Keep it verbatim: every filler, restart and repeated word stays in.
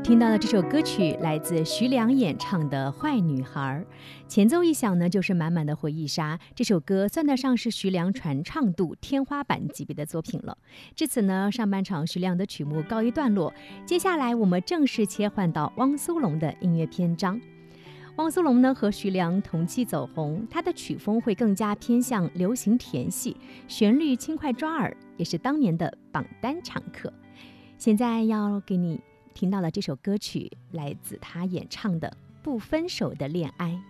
听到的这首歌曲来自徐良演唱的《坏女孩》，前奏一响呢，就是满满的回忆杀。这首歌算得上是徐良传唱度天花板级别的作品了。至此呢，上半场徐良的曲目告一段落，接下来我们正式切换到汪苏泷的音乐篇章。汪苏泷呢和徐良同期走红，他的曲风会更加偏向流行甜系，旋律轻快抓耳，也是当年的榜单常客。现在要给你听到的这首歌曲，来自他演唱的《不分手的恋爱》。